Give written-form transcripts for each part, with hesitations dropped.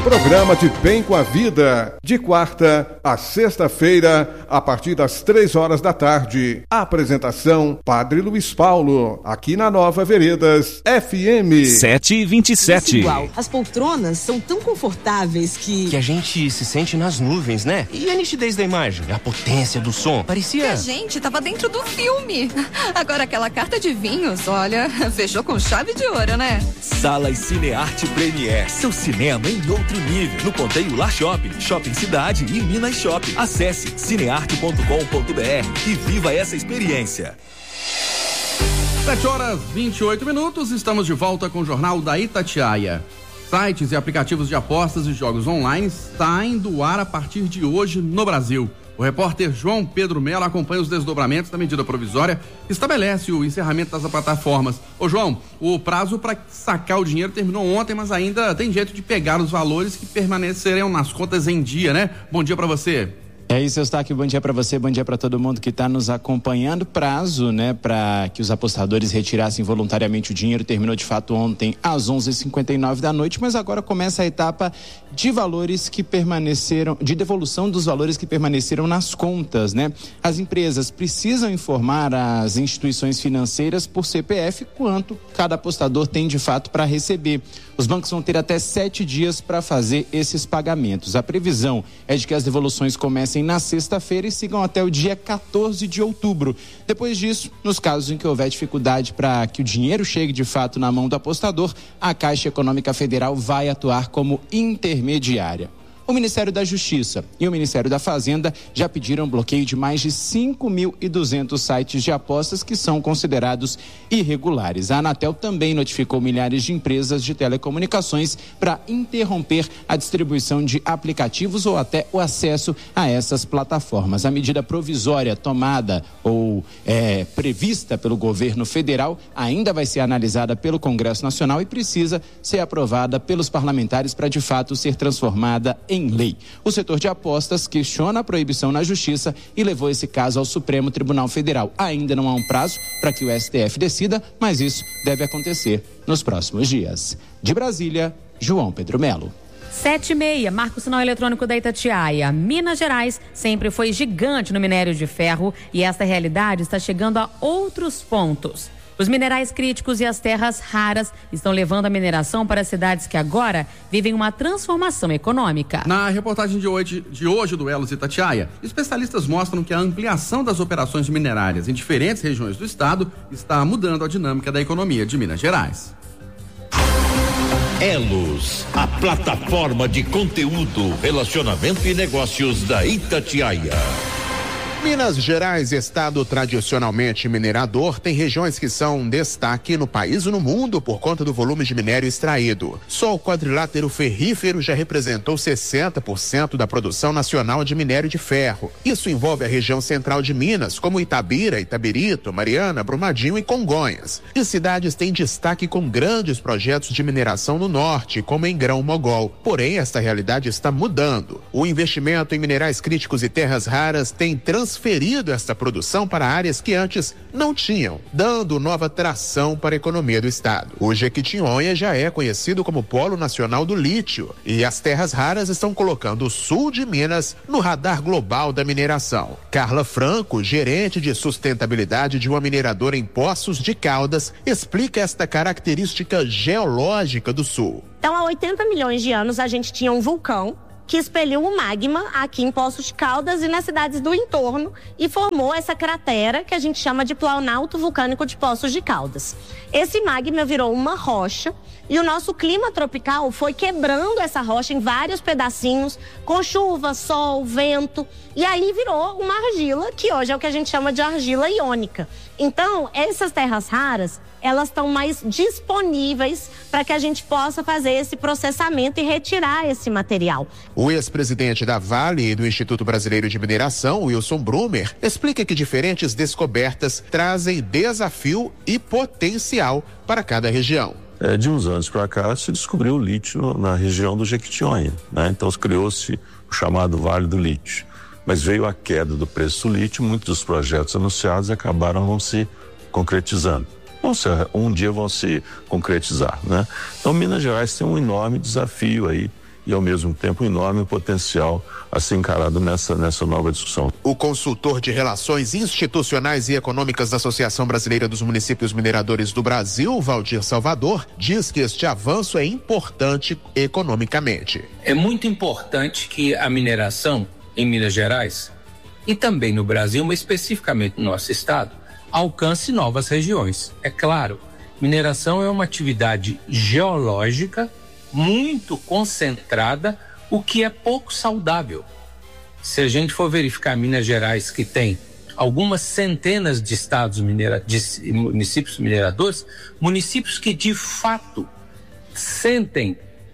Programa de Bem com a Vida, de quarta a sexta-feira, a partir das 3 horas da tarde. A apresentação, Padre Luiz Paulo, aqui na Nova Veredas, FM 727. As poltronas são tão confortáveis que a gente se sente nas nuvens, né? E a nitidez da imagem, a potência do som, parecia... Que a gente tava dentro do filme. Agora aquela carta de vinhos, olha, fechou com chave de ouro, né? Salas Cinearte Premier, seu cinema em outro nível, no Ponteio Lar Shopping, Shopping Cidade e Minas Shopping. Acesse cinearte.com.br e viva essa experiência. 7h28, estamos de volta com o Jornal da Itatiaia. Sites e aplicativos de apostas e jogos online saem do ar a partir de hoje no Brasil. O repórter João Pedro Mello acompanha os desdobramentos da medida provisória que estabelece o encerramento das plataformas. Ô João, o prazo para sacar o dinheiro terminou ontem, mas ainda tem jeito de pegar os valores que permanecerão nas contas em dia, né? Bom dia para você. É isso, Eustáquio, bom dia para você, bom dia para todo mundo que está nos acompanhando. Prazo, né, para que os apostadores retirassem voluntariamente o dinheiro terminou de fato ontem às 11h59 da noite, mas agora começa a etapa de valores que permaneceram, de devolução dos valores que permaneceram nas contas, né? As empresas precisam informar as instituições financeiras por CPF quanto cada apostador tem de fato para receber. Os bancos vão ter até 7 dias para fazer esses pagamentos. A previsão é de que as devoluções comecem na sexta-feira e sigam até o dia 14 de outubro. Depois disso, nos casos em que houver dificuldade para que o dinheiro chegue de fato na mão do apostador, a Caixa Econômica Federal vai atuar como intermediária. O Ministério da Justiça e o Ministério da Fazenda já pediram bloqueio de mais de 5.200 sites de apostas que são considerados irregulares. A Anatel também notificou milhares de empresas de telecomunicações para interromper a distribuição de aplicativos ou até o acesso a essas plataformas. A medida provisória tomada ou prevista pelo governo federal ainda vai ser analisada pelo Congresso Nacional e precisa ser aprovada pelos parlamentares para de fato ser transformada em lei. O setor de apostas questiona a proibição na Justiça e levou esse caso ao Supremo Tribunal Federal. Ainda não há um prazo para que o STF decida, mas isso deve acontecer nos próximos dias. De Brasília, João Pedro Mello. 7h30, marca o sinal eletrônico da Itatiaia. Minas Gerais sempre foi gigante no minério de ferro e esta realidade está chegando a outros pontos. Os minerais críticos e as terras raras estão levando a mineração para cidades que agora vivem uma transformação econômica. Na reportagem de hoje do Elos Itatiaia, especialistas mostram que a ampliação das operações minerárias em diferentes regiões do estado está mudando a dinâmica da economia de Minas Gerais. Elos, a plataforma de conteúdo, relacionamento e negócios da Itatiaia. Minas Gerais, estado tradicionalmente minerador, tem regiões que são destaque no país e no mundo por conta do volume de minério extraído. Só o quadrilátero ferrífero já representou 60% da produção nacional de minério de ferro. Isso envolve a região central de Minas, como Itabira, Itabirito, Mariana, Brumadinho e Congonhas. E cidades têm destaque com grandes projetos de mineração no norte, como em Grão-Mogol. Porém, esta realidade está mudando. O investimento em minerais críticos e terras raras tem transferido esta produção para áreas que antes não tinham, dando nova tração para a economia do estado. O Jequitinhonha já é conhecido como Polo Nacional do Lítio e as terras raras estão colocando o sul de Minas no radar global da mineração. Carla Franco, gerente de sustentabilidade de uma mineradora em Poços de Caldas, explica esta característica geológica do sul. Então, há 80 milhões de anos a gente tinha um vulcão que expeliu o magma aqui em Poços de Caldas e nas cidades do entorno e formou essa cratera que a gente chama de Planalto Vulcânico de Poços de Caldas. Esse magma virou uma rocha e o nosso clima tropical foi quebrando essa rocha em vários pedacinhos, com chuva, sol, vento, e aí virou uma argila, que hoje é o que a gente chama de argila iônica. Então, essas terras raras, elas estão mais disponíveis para que a gente possa fazer esse processamento e retirar esse material. O ex-presidente da Vale e do Instituto Brasileiro de Mineração, Wilson Brumer, explica que diferentes descobertas trazem desafio e potencial para cada região. De uns anos para cá se descobriu o lítio na região do Jequitinhonha, né? Então criou-se o chamado Vale do Lítio. Mas veio a queda do preço do lítio, muitos dos projetos anunciados acabaram não se concretizando. Um dia vão se concretizar, né? Então Minas Gerais tem um enorme desafio aí e ao mesmo tempo um enorme potencial a ser encarado nessa nova discussão. O consultor de Relações Institucionais e Econômicas da Associação Brasileira dos Municípios Mineradores do Brasil, Valdir Salvador, diz que este avanço é importante economicamente. É muito importante que a mineração em Minas Gerais e também no Brasil, mas especificamente no nosso estado, alcance novas regiões. É claro, mineração é uma atividade geológica muito concentrada, o que é pouco saudável. Se a gente for verificar Minas Gerais, que tem algumas centenas de estados de municípios mineradores, municípios que de fato sentem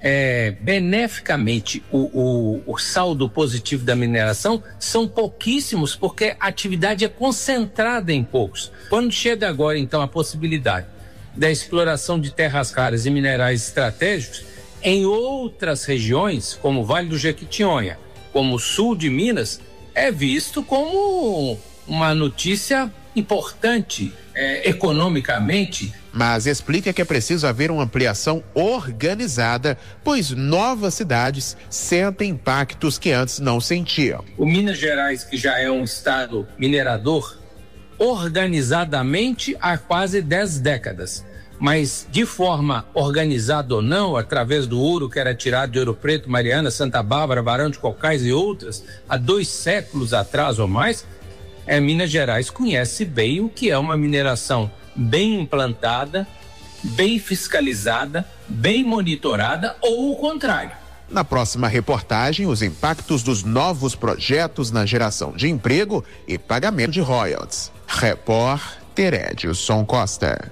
beneficamente o saldo positivo da mineração, são pouquíssimos, porque a atividade é concentrada em poucos. Quando chega agora então a possibilidade da exploração de terras raras e minerais estratégicos em outras regiões, como o Vale do Jequitinhonha, como o sul de Minas, é visto como uma notícia importante economicamente. Mas explica que é preciso haver uma ampliação organizada, pois novas cidades sentem impactos que antes não sentiam. O Minas Gerais, que já é um estado minerador, organizadamente há quase 10 décadas, mas de forma organizada ou não, através do ouro que era tirado de Ouro Preto, Mariana, Santa Bárbara, Barão de Cocais e outras, há 2 séculos atrás ou mais, Minas Gerais conhece bem o que é uma mineração bem implantada, bem fiscalizada, bem monitorada ou o contrário. Na próxima reportagem, os impactos dos novos projetos na geração de emprego e pagamento de royalties. Repórter Edilson Costa.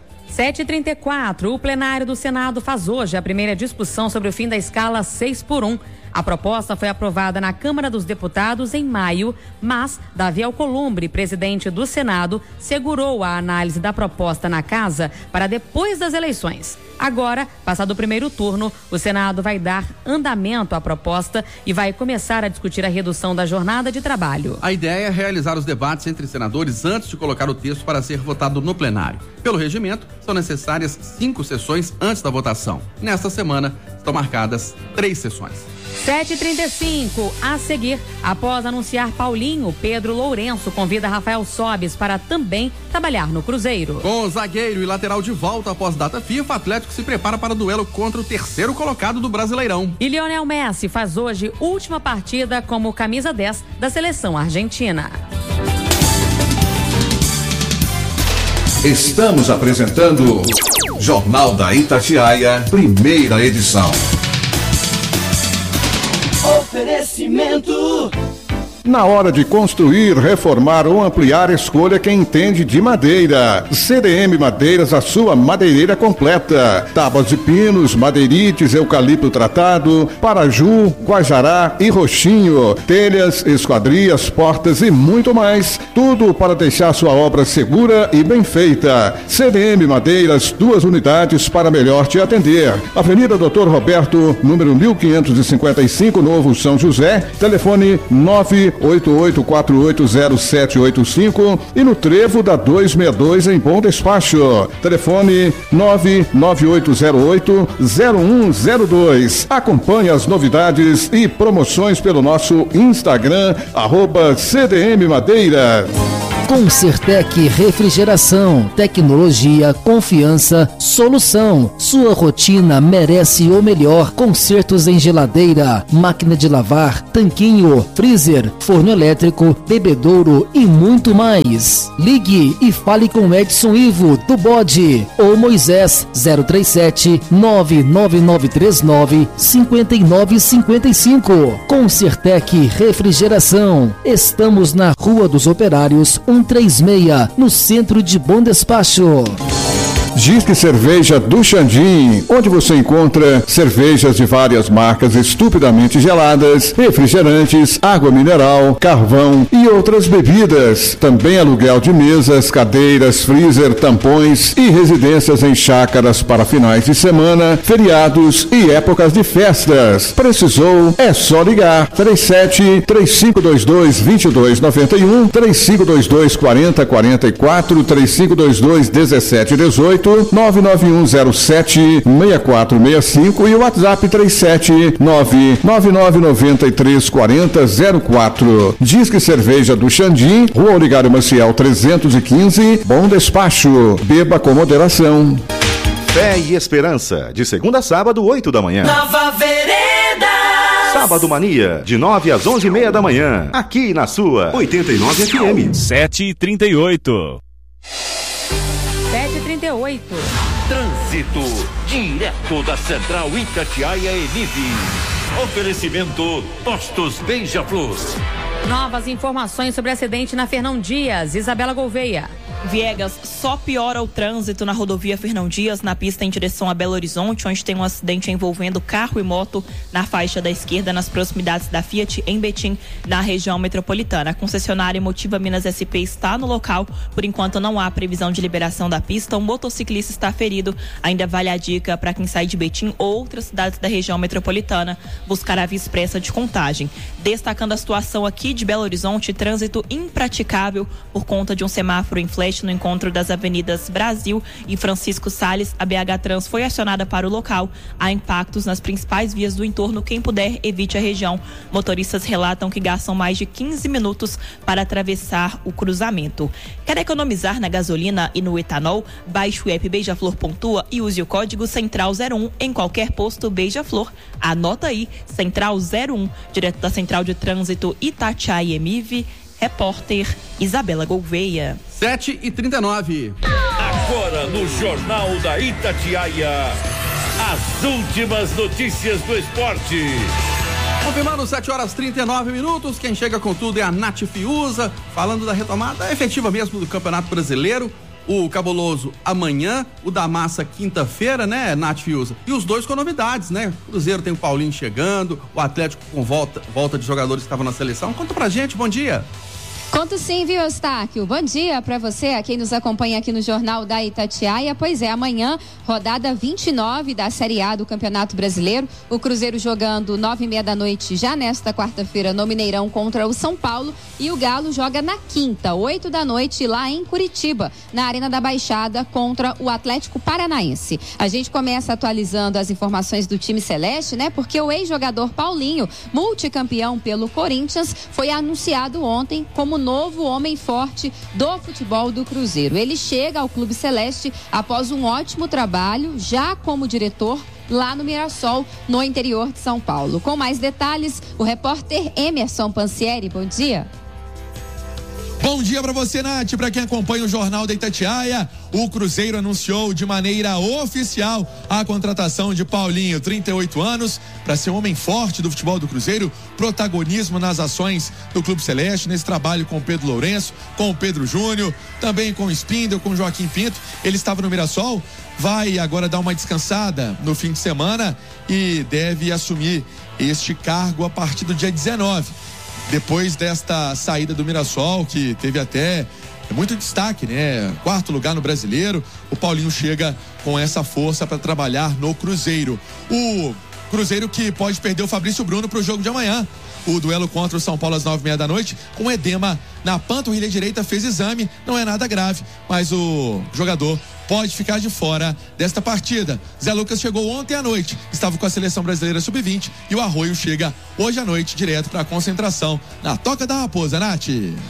7h34, o plenário do Senado faz hoje a primeira discussão sobre o fim da escala 6x1. A proposta foi aprovada na Câmara dos Deputados em maio, mas Davi Alcolumbre, presidente do Senado, segurou a análise da proposta na casa para depois das eleições. Agora, passado o primeiro turno, o Senado vai dar andamento à proposta e vai começar a discutir a redução da jornada de trabalho. A ideia é realizar os debates entre senadores antes de colocar o texto para ser votado no plenário. Pelo regimento, são necessárias 5 sessões antes da votação. Nesta semana, estão marcadas 3 sessões. 7h35, a seguir, após anunciar Paulinho, Pedro Lourenço convida Rafael Sobis para também trabalhar no Cruzeiro. Com zagueiro e lateral de volta após data FIFA, o Atlético se prepara para o duelo contra o 3º colocado do Brasileirão. E Lionel Messi faz hoje última partida como camisa 10 da seleção argentina. Estamos apresentando Jornal da Itatiaia, primeira edição. Oferecimento. Na hora de construir, reformar ou ampliar, escolha quem entende de madeira. CDM Madeiras, a sua madeireira completa. Tábuas de pinos, madeirites, eucalipto tratado, paraju, guajará e roxinho. Telhas, esquadrias, portas e muito mais. Tudo para deixar sua obra segura e bem feita. CDM Madeiras, 2 unidades para melhor te atender. Avenida Dr. Roberto, número 1555, Novo São José. Telefone 988480785 e no Trevo da 262 em Bom Despacho. Telefone 99808-0102. Acompanhe as novidades e promoções pelo nosso Instagram, @CDM Madeira. Concertec Refrigeração, tecnologia, confiança, solução. Sua rotina merece o melhor. Consertos em geladeira, máquina de lavar, tanquinho, freezer, forno elétrico, bebedouro e muito mais. Ligue e fale com Edson Ivo do Bode ou Moisés 037 99939 5955. Concertec Refrigeração. Estamos na Rua dos Operários 136, no centro de Bom Despacho. Disque Cerveja do Xandim, onde você encontra cervejas de várias marcas estupidamente geladas, refrigerantes, água mineral, carvão e outras bebidas. Também aluguel de mesas, cadeiras, freezer, tampões e residências em chácaras para finais de semana, feriados e épocas de festas. Precisou? É só ligar. 37-3522-2291, 3522-4044, 3522-1718 99107-6465 e o WhatsApp 379-9993-4004. Disque Cerveja do Xandim, Rua Oligário Maciel 315, Bom Despacho. Beba com moderação. Fé e Esperança, de segunda a sábado, 8 da manhã. Nova Vereda. Sábado Mania, de 9 às 11h30 da manhã, aqui na sua 89 FM. 7h38. 7h38. Trânsito, direto da Central Itatiaia Enive. Oferecimento Postos Beija-Flor. Novas informações sobre acidente na Fernão Dias. Isabela Gouveia. Viegas, só piora o trânsito na rodovia Fernão Dias, na pista em direção a Belo Horizonte, onde tem um acidente envolvendo carro e moto na faixa da esquerda, nas proximidades da Fiat, em Betim, na região metropolitana. A concessionária Motiva Minas SP está no local. Por enquanto não há previsão de liberação da pista. Um motociclista está ferido. Ainda vale a dica para quem sai de Betim ou outras cidades da região metropolitana buscar a via expressa de Contagem. Destacando a situação aqui de Belo Horizonte, trânsito impraticável por conta de um semáforo em flash no encontro das avenidas Brasil e Francisco Salles. A BH Trans foi acionada para o local. Há impactos nas principais vias do entorno. Quem puder, evite a região. Motoristas relatam que gastam mais de 15 minutos para atravessar o cruzamento. Quer economizar na gasolina e no etanol? Baixe o app Beija-Flor Pontua e use o código Central01 em qualquer posto Beija-Flor. Anota aí, Central 01, direto da Central de Trânsito Itatiaia Emive. Repórter Isabela Gouveia. 7h39. Agora no Jornal da Itatiaia, as últimas notícias do esporte. Confirmando 7h39. Quem chega com tudo é a Nath Fiuza, falando da retomada efetiva mesmo do Campeonato Brasileiro. O Cabuloso amanhã, o da Massa quinta-feira, né, Nath Fiuza? E os dois com novidades, né? O Cruzeiro tem o Paulinho chegando, o Atlético com volta de jogadores que estavam na seleção. Conta pra gente, bom dia. Conto sim, viu, Eustáquio? Bom dia para você, a quem nos acompanha aqui no Jornal da Itatiaia. Pois é, amanhã, rodada 29 da Série A do Campeonato Brasileiro. O Cruzeiro jogando 9h30 da noite, já nesta quarta-feira, no Mineirão contra o São Paulo. E o Galo joga na quinta, 8 da noite, lá em Curitiba, na Arena da Baixada, contra o Atlético Paranaense. A gente começa atualizando as informações do time celeste, né? Porque o ex-jogador Paulinho, multicampeão pelo Corinthians, foi anunciado ontem como novo homem forte do futebol do Cruzeiro. Ele chega ao Clube Celeste após um ótimo trabalho, já como diretor, lá no Mirassol, no interior de São Paulo. Com mais detalhes, o repórter Emerson Pansieri. Bom dia. Bom dia para você, Nath, para quem acompanha o Jornal da Itatiaia. O Cruzeiro anunciou de maneira oficial a contratação de Paulinho, 38 anos, para ser um homem forte do futebol do Cruzeiro, protagonismo nas ações do Clube Celeste, nesse trabalho com o Pedro Lourenço, com o Pedro Júnior, também com o Spindel, com o Joaquim Pinto. Ele estava no Mirassol, vai agora dar uma descansada no fim de semana e deve assumir este cargo a partir do dia 19. Depois desta saída do Mirassol, que teve até muito destaque, né? 4º lugar no Brasileiro, o Paulinho chega com essa força para trabalhar no Cruzeiro. O Cruzeiro que pode perder o Fabrício Bruno para o jogo de amanhã. O duelo contra o São Paulo às 9h30 da noite, com edema na panturrilha direita, fez exame, não é nada grave, mas o jogador pode ficar de fora desta partida. Zé Lucas chegou ontem à noite, estava com a seleção brasileira sub-20 e o Arroio chega hoje à noite direto para a concentração na Toca da Raposa, Nath.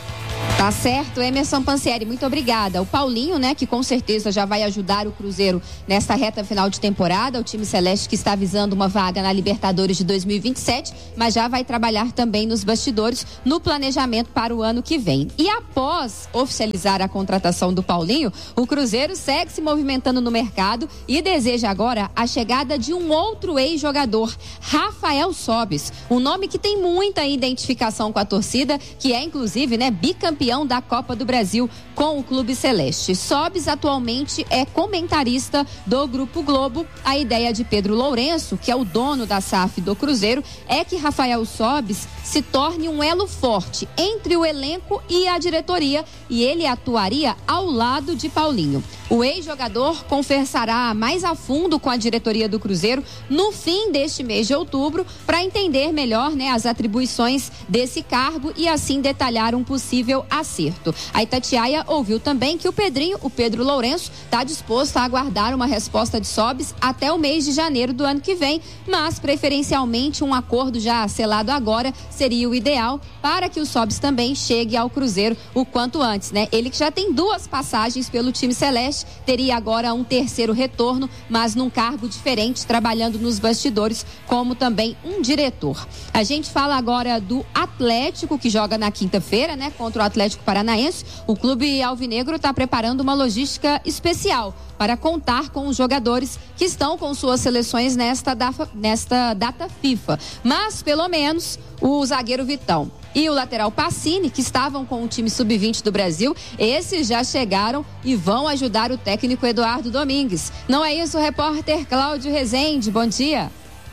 Tá certo, Emerson Pansieri, muito obrigada. O Paulinho, né, que com certeza já vai ajudar o Cruzeiro nesta reta final de temporada, o time celeste que está visando uma vaga na Libertadores de 2027, mas já vai trabalhar também nos bastidores, no planejamento para o ano que vem. E após oficializar a contratação do Paulinho, o Cruzeiro segue se movimentando no mercado e deseja agora a chegada de um outro ex-jogador, Rafael Sobis, um nome que tem muita identificação com a torcida, que é inclusive, né, bicampeão da Copa do Brasil com o Clube Celeste. Sobis atualmente é comentarista do Grupo Globo. A ideia de Pedro Lourenço, que é o dono da SAF do Cruzeiro, é que Rafael Sobis se torne um elo forte entre o elenco e a diretoria, e ele atuaria ao lado de Paulinho. O ex-jogador conversará mais a fundo com a diretoria do Cruzeiro no fim deste mês de outubro para entender melhor, né, as atribuições desse cargo e assim detalhar um possível possível acerto. A Itatiaia ouviu também que o Pedro Lourenço, está disposto a aguardar uma resposta de SOBs até o mês de janeiro do ano que vem, mas preferencialmente um acordo já selado agora seria o ideal para que o SOBs também chegue ao Cruzeiro o quanto antes, né? Ele que já tem 2 passagens pelo time celeste, teria agora um terceiro retorno, mas num cargo diferente, trabalhando nos bastidores como também um diretor. A gente fala agora do Atlético, que joga na quinta-feira, né? Contra o Atlético Paranaense. O clube alvinegro está preparando uma logística especial para contar com os jogadores que estão com suas seleções nesta data FIFA. Mas, pelo menos, o zagueiro Vitão e o lateral Pacini, que estavam com o time sub-20 do Brasil, esses já chegaram e vão ajudar o técnico Eduardo Domingues. Não é isso, repórter Cláudio Rezende? Bom dia.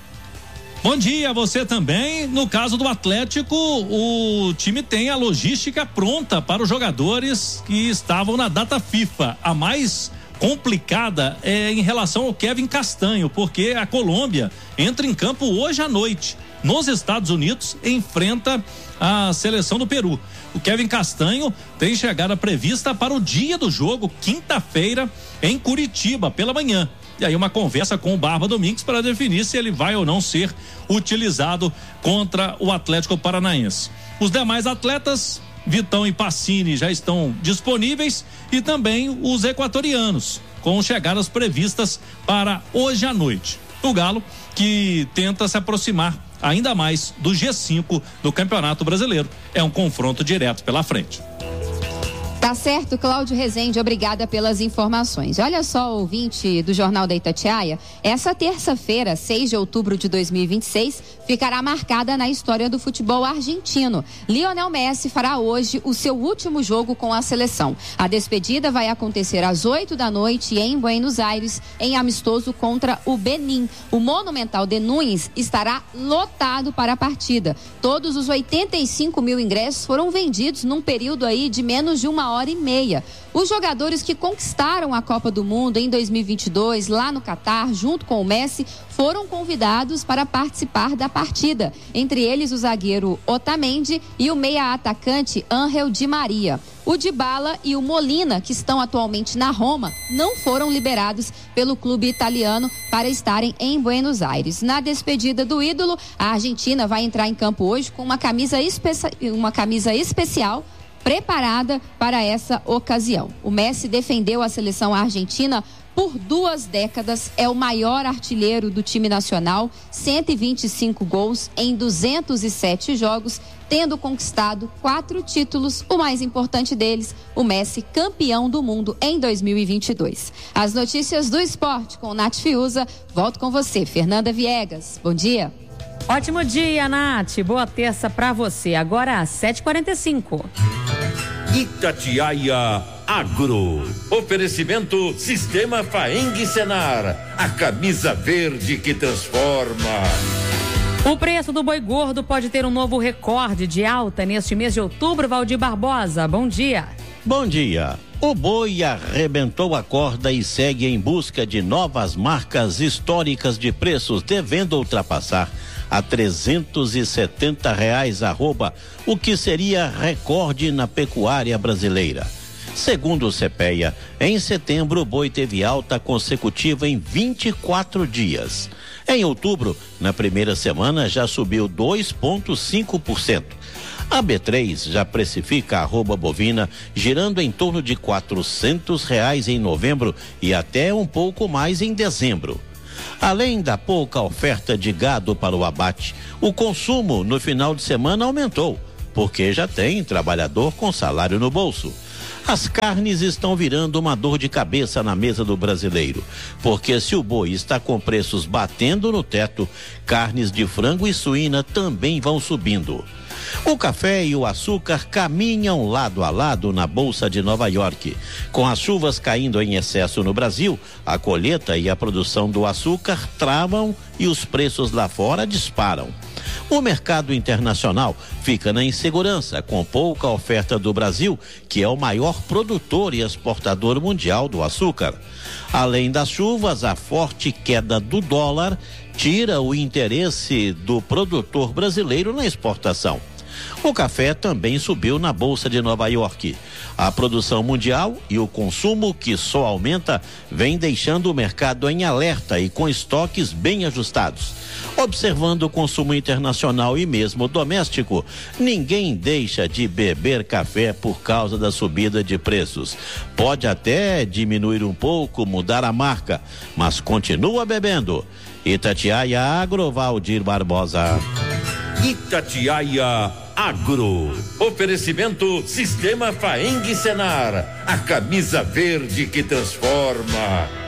Bom dia a você também. No caso do Atlético, o time tem a logística pronta para os jogadores que estavam na data FIFA. A mais complicada é em relação ao Kevin Castanho, porque a Colômbia entra em campo hoje à noite. Nos Estados Unidos, enfrenta a seleção do Peru. O Kevin Castanho tem chegada prevista para o dia do jogo, quinta-feira, em Curitiba, pela manhã. E aí uma conversa com o Barba Domingues para definir se ele vai ou não ser utilizado contra o Atlético Paranaense. Os demais atletas, Vitão e Pacini, já estão disponíveis, e também os equatorianos, com chegadas previstas para hoje à noite. O Galo, que tenta se aproximar ainda mais do G5 do Campeonato Brasileiro. É um confronto direto pela frente. Tá certo, Cláudio Rezende, obrigada pelas informações. Olha só, ouvinte do Jornal da Itatiaia, essa terça-feira, 6 de outubro de 2026, ficará marcada na história do futebol argentino. Lionel Messi fará hoje o seu último jogo com a seleção. A despedida vai acontecer às 8 da noite em Buenos Aires, em amistoso contra o Benin. O Monumental de Nunes estará lotado para a partida. Todos os 85 mil ingressos foram vendidos num período aí de menos de 1 hora e meia. Os jogadores que conquistaram a Copa do Mundo em 2022 lá no Catar, junto com o Messi, foram convidados para participar da partida. Entre eles o zagueiro Otamendi e o meia-atacante Ángel Di Maria. O Dybala e o Molina, que estão atualmente na Roma, não foram liberados pelo clube italiano para estarem em Buenos Aires. Na despedida do ídolo, a Argentina vai entrar em campo hoje com uma camisa especial preparada para essa ocasião. O Messi defendeu a seleção argentina por 2 décadas, é o maior artilheiro do time nacional, 125 gols em 207 jogos, tendo conquistado 4 títulos, o mais importante deles, o Messi campeão do mundo em 2022. As notícias do esporte com Nath Fiuza, volto com você, Fernanda Viegas. Bom dia. Ótimo dia, Nath. Boa terça pra você. Agora às 7h45. Itatiaia Agro. Oferecimento Sistema Faeng Senar. A camisa verde que transforma. O preço do boi gordo pode ter um novo recorde de alta neste mês de outubro. Valdir Barbosa, bom dia. Bom dia. O boi arrebentou a corda e segue em busca de novas marcas históricas de preços, devendo ultrapassar a R$370 arroba, o que seria recorde na pecuária brasileira. Segundo o CPEA, em setembro o boi teve alta consecutiva em 24 dias. Em outubro, na primeira semana, já subiu 2,5%. A B3 já precifica a arroba bovina girando em torno de R$400 em novembro e até um pouco mais em dezembro. Além da pouca oferta de gado para o abate, o consumo no final de semana aumentou, porque já tem trabalhador com salário no bolso. As carnes estão virando uma dor de cabeça na mesa do brasileiro, porque se o boi está com preços batendo no teto, carnes de frango e suína também vão subindo. O café e o açúcar caminham lado a lado na Bolsa de Nova York. Com as chuvas caindo em excesso no Brasil, a colheita e a produção do açúcar travam e os preços lá fora disparam. O mercado internacional fica na insegurança, com pouca oferta do Brasil, que é o maior produtor e exportador mundial do açúcar. Além das chuvas, a forte queda do dólar tira o interesse do produtor brasileiro na exportação. O café também subiu na Bolsa de Nova York. A produção mundial e o consumo, que só aumenta, vem deixando o mercado em alerta e com estoques bem ajustados. Observando o consumo internacional e mesmo doméstico, ninguém deixa de beber café por causa da subida de preços. Pode até diminuir um pouco, mudar a marca, mas continua bebendo. Itatiaia Agro, Valdir Barbosa. Itatiaia Agro. Oferecimento Sistema Faeng Senar. A camisa verde que transforma.